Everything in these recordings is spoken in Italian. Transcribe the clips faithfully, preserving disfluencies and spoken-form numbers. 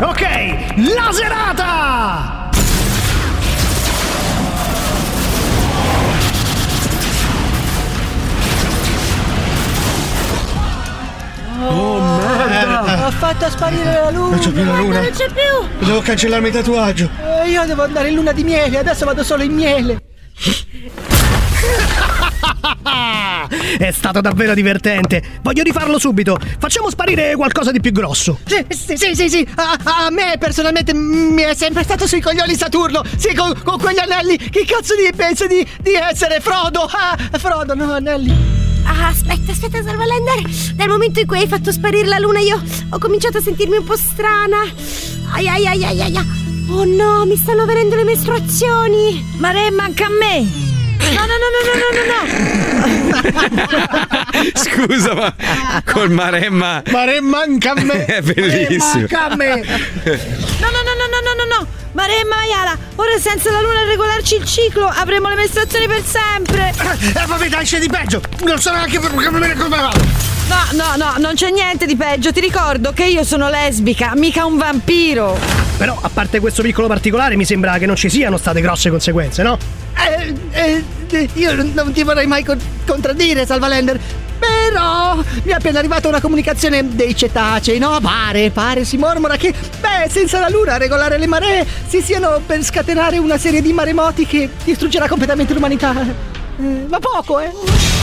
Ok, laserata! Oh, merda! Ho fatto sparire la luna! Non c'è più la luna! Non c'è più! Devo cancellarmi il tatuaggio! Eh, io devo andare in luna di miele, adesso vado solo in miele! È stato davvero divertente. Voglio rifarlo subito. Facciamo sparire qualcosa di più grosso. Sì, sì, sì, sì, sì. A, a me personalmente mi è sempre stato sui coglioni Saturno. Sì, con, con quegli anelli. Chi cazzo di pensa di, di essere Frodo? Ah, Frodo, no, anelli. Ah, aspetta, aspetta, Salvalender. Dal momento in cui hai fatto sparire la luna io ho cominciato a sentirmi un po' strana. Ai ai ai ai ai. Oh no, mi stanno venendo le mestruazioni. Maremma, anche a me. No, no, no, no, no, no, no. Scusa, ma col Maremma. Maremma anche a me. È bellissimo. Manca a me. No, no, no, no, no, no, no, no. Maremma, Ayala, ora senza la luna a regolarci il ciclo avremo le mestruazioni per sempre. Eh, vabbè, dai, c'è di peggio. Non so neanche come come vado. No, no, no, non c'è niente di peggio. Ti ricordo che io sono lesbica, mica un vampiro. Però, a parte questo piccolo particolare, mi sembra che non ci siano state grosse conseguenze, no? Eh, eh, io non ti vorrei mai con- contraddire, Salvalender. Però mi è appena arrivata una comunicazione dei cetacei, no? Pare, pare, si mormora che, beh, senza la luna a regolare le maree si siano per scatenare una serie di maremoti che distruggerà completamente l'umanità. Eh, ma poco, eh?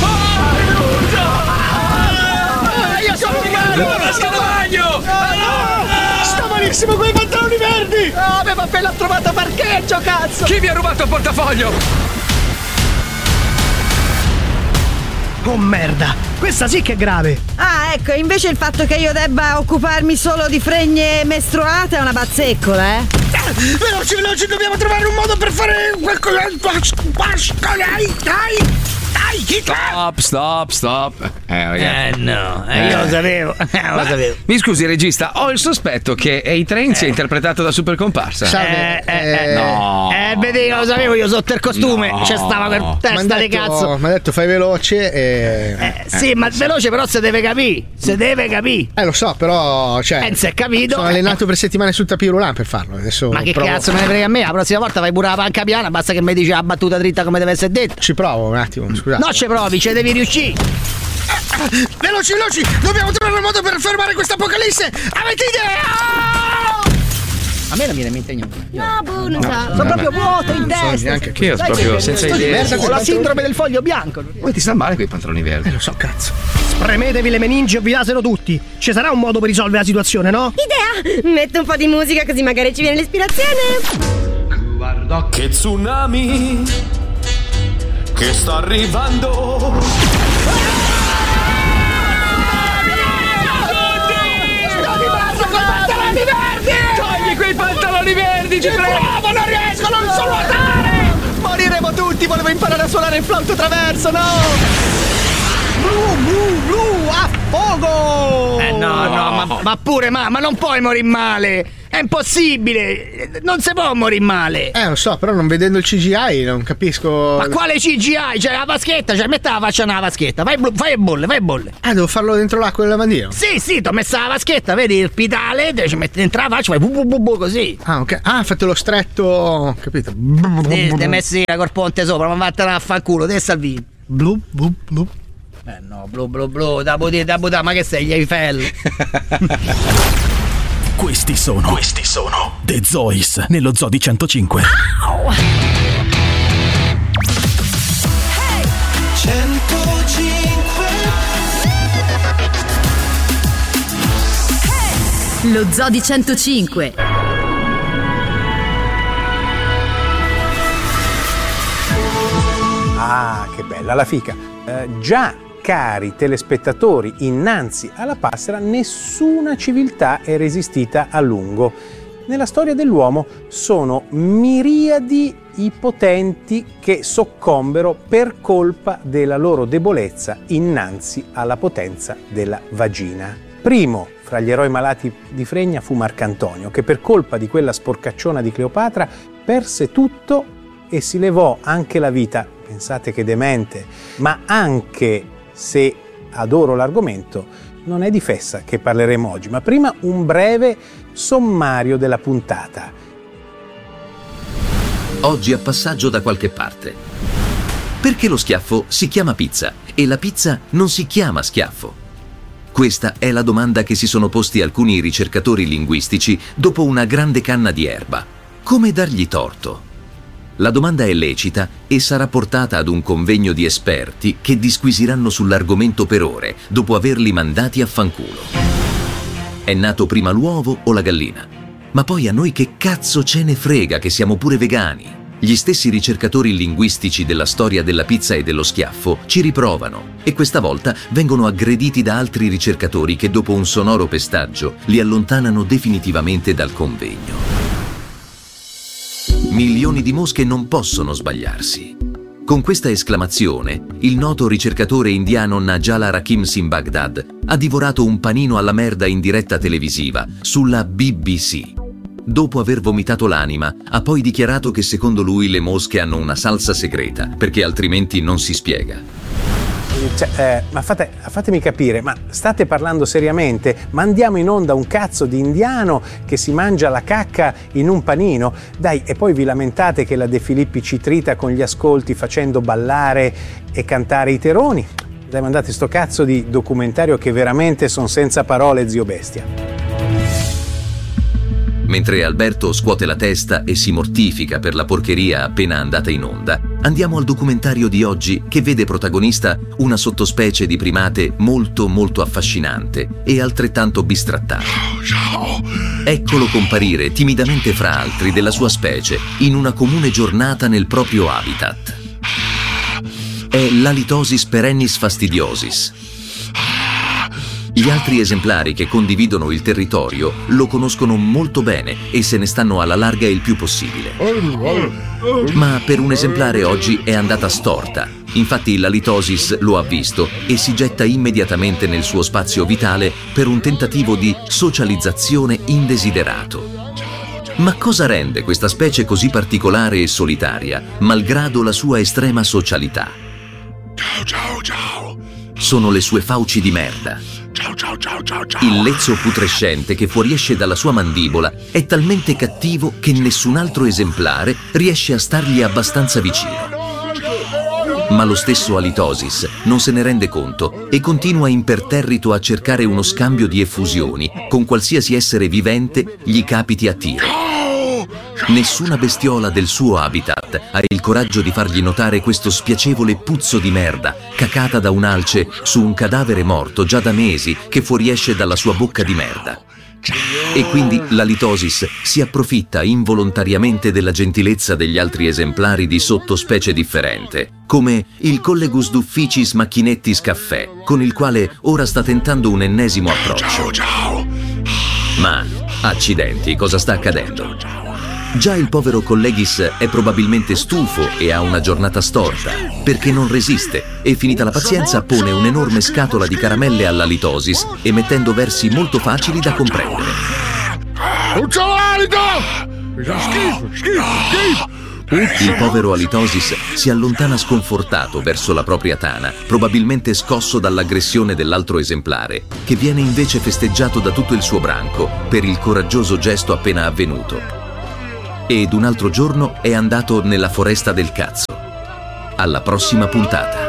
Ah, io sono umano! Scatavagno! Sto malissimo con i pantaloni verdi! Oh, avevo appena trovato parcheggio, cazzo! Chi mi ha rubato il portafoglio? Oh merda, questa sì che è grave. Ah, ecco, invece il fatto che io debba occuparmi solo di fregne mestruate è una bazzeccola, eh? Veloci, veloci, dobbiamo trovare un modo per fare qualcosa. Dai, dai! Dai, Hitler! Stop, stop, stop. Eh, ragazzi. Eh no, eh, io lo sapevo, eh, lo sapevo. Mi scusi, regista, ho il sospetto che A-Train sia interpretato da Super Comparsa. Salve, Eh, eh, eh, No. Eh, vedi, lo sapevo io sotto il costume. No. C'è stava per testa di cazzo. Mi ha detto fai veloce e. Eh, sì, ma veloce però se deve capire. Se deve capire. Eh, lo so, però. Cioè. Eh, non si è capito. Sono allenato per settimane sul tapirulan per farlo. Adesso. Ma che provo. cazzo me ne frega a me? La prossima volta vai pure la panca piana, basta che mi dici la battuta dritta come deve essere detta. Ci provo un attimo, scusate. No, ci provi, ci devi riuscire. Veloci, veloci! Dobbiamo trovare un modo per fermare questa apocalisse! Avete idea? A me non viene in mente niente. No, boh, non so. Sono proprio vuoto in testa. neanche Che io Sai proprio che- senza sto idee. diverso, Ho la sindrome del foglio bianco. Poi ti sta male quei pantaloni verdi. Eh, lo so, cazzo. Premetevi le meningi e ovviatelo tutti. Ci sarà un modo per risolvere la situazione, no? Idea! Metto un po' di musica così magari ci viene l'ispirazione. Guarda che tsunami che sta arrivando. Togli quei pantaloni verdi, ci prego! Bravo, non riesco, non so nuotare! Moriremo tutti, volevo imparare a suonare il flauto traverso, no! Blu, blu, blu, a fuoco! Eh no, no, ma, ma pure, ma, ma non puoi morire male! È impossibile! Non si può morire male! Eh, lo so, però non vedendo il C G I non capisco. Ma quale C G I? C'è la vaschetta, cioè metta la faccia nella vaschetta, vai, blu- fai bolle, fai bolle! Ah, devo farlo dentro l'acqua del lavandino? Sì, sì, ti ho messa la vaschetta, vedi il pitale, ci metti dentro la faccia, fai bu bu bu bu così! Ah, ok. Ah, fate lo stretto. Ho capito. Ti ti messi la col ponte sopra, ma vattene a fanculo, te Salvini! Blu, blu, blu. Eh no, blu blu blu, da budì, da budà, ma che sei, gli Eiffel? Questi sono Questi sono The Zois nello Zoo di centocinque. centocinque Lo Zoo di centocinque. Ah, che bella la fica. Eh, già, cari telespettatori, innanzi alla passera nessuna civiltà è resistita a lungo. Nella storia dell'uomo sono miriadi i potenti che soccombero per colpa della loro debolezza innanzi alla potenza della vagina. Primo fra gli eroi malati di fregna fu Marcantonio, che per colpa di quella sporcacciona di Cleopatra perse tutto e si levò anche la vita. Pensate che demente, ma anche se adoro l'argomento, non è di Fessa che parleremo oggi, ma prima un breve sommario della puntata. Oggi a passaggio da qualche parte. Perché lo schiaffo si chiama pizza e la pizza non si chiama schiaffo? Questa è la domanda che si sono posti alcuni ricercatori linguistici dopo una grande canna di erba. Come dargli torto? La domanda è lecita e sarà portata ad un convegno di esperti che disquisiranno sull'argomento per ore, dopo averli mandati a fanculo. È nato prima l'uovo o la gallina? Ma poi a noi che cazzo ce ne frega che siamo pure vegani? Gli stessi ricercatori linguistici della storia della pizza e dello schiaffo ci riprovano e questa volta vengono aggrediti da altri ricercatori che dopo un sonoro pestaggio li allontanano definitivamente dal convegno. Milioni di mosche non possono sbagliarsi. Con questa esclamazione, il noto ricercatore indiano Najala Rakim Singh Baghdad ha divorato un panino alla merda in diretta televisiva sulla B B C. Dopo aver vomitato l'anima, ha poi dichiarato che secondo lui le mosche hanno una salsa segreta, perché altrimenti non si spiega. Cioè, eh, ma fate, fatemi capire, ma state parlando seriamente? Mandiamo in onda un cazzo di indiano che si mangia la cacca in un panino? Dai, e poi vi lamentate che la De Filippi ci trita con gli ascolti facendo ballare e cantare i teroni? Dai, mandate sto cazzo di documentario che veramente sono senza parole, zio Bestia. Mentre Alberto scuote la testa e si mortifica per la porcheria appena andata in onda, andiamo al documentario di oggi che vede protagonista una sottospecie di primate molto molto affascinante e altrettanto bistrattato. Eccolo comparire timidamente fra altri della sua specie in una comune giornata nel proprio habitat. È l'Halitosis perennis fastidiosis. Gli altri esemplari che condividono il territorio lo conoscono molto bene e se ne stanno alla larga il più possibile. Ma per un esemplare oggi è andata storta. Infatti l'Halitosis lo ha visto e si getta immediatamente nel suo spazio vitale per un tentativo di socializzazione indesiderato. Ma cosa rende questa specie così particolare e solitaria, malgrado la sua estrema socialità? Sono le sue fauci di merda. Il lezzo putrescente che fuoriesce dalla sua mandibola è talmente cattivo che nessun altro esemplare riesce a stargli abbastanza vicino. Ma lo stesso Halitosis non se ne rende conto e continua imperterrito a cercare uno scambio di effusioni con qualsiasi essere vivente gli capiti a tiro. Nessuna bestiola del suo habitat ha il coraggio di fargli notare questo spiacevole puzzo di merda cacata da un'alce su un cadavere morto già da mesi che fuoriesce dalla sua bocca di merda. E quindi l'Halitosis si approfitta involontariamente della gentilezza degli altri esemplari di sottospecie differente, come il Collegus dufficis macchinettis caffè, con il quale ora sta tentando un ennesimo approccio. Ma, accidenti, cosa sta accadendo? Già il povero Colleghis è probabilmente stufo e ha una giornata storta, perché non resiste e finita la pazienza pone un'enorme scatola di caramelle all'Halitosis, emettendo versi molto facili da comprendere. Il povero Halitosis si allontana sconfortato verso la propria tana, probabilmente scosso dall'aggressione dell'altro esemplare, che viene invece festeggiato da tutto il suo branco per il coraggioso gesto appena avvenuto. Ed un altro giorno è andato nella foresta del cazzo. Alla prossima puntata.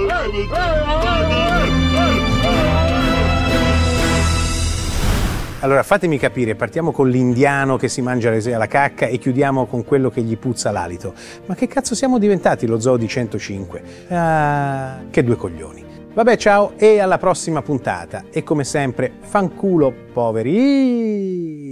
Allora fatemi capire, partiamo con l'indiano che si mangia la cacca e chiudiamo con quello che gli puzza l'alito. Ma che cazzo siamo diventati lo zoo di centocinque? Ah, che due coglioni. Vabbè, ciao e alla prossima puntata. E come sempre, fanculo poveri.